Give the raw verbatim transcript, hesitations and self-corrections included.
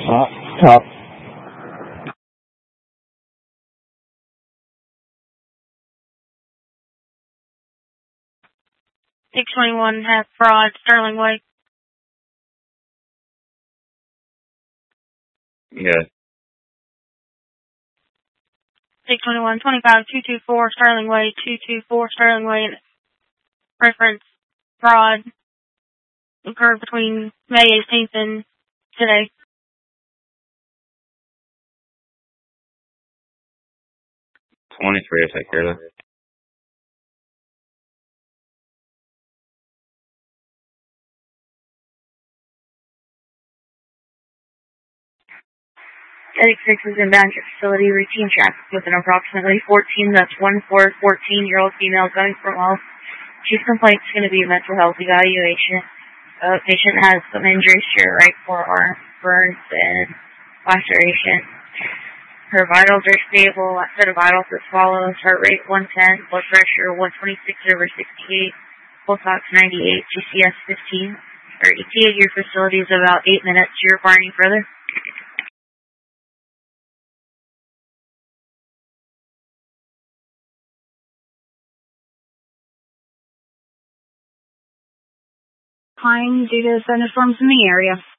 Uh, top. six twenty-one half Broad, Sterling Way. Yeah. six twenty-one twenty-five two two four Sterling Way, two two four Sterling Way. Reference fraud occurred between May eighteenth and today. twenty-three, I'll take care of that. thirty-six is inbound your facility, routine traffic with an approximately fourteen, that's one four, fourteen-year-old female going from all. Chief complaint is going to be a mental health evaluation. Uh, patient has some injuries to her right forearm, burns, and laceration. Her vitals are stable. Set of vitals as follows: heart rate one ten, blood pressure one twenty-six over sixty-eight, pulse ox ninety-eight, G C S fifteen. Our E T A at your facility is about eight minutes. Do you require any further? Pine due to thunderstorms in the area.